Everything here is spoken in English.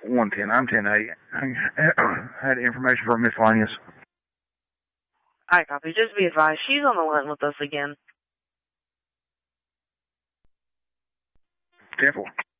110. I'm 10A. I had information from miscellaneous. I copy. Just be advised, she's on the line with us again. 10-4.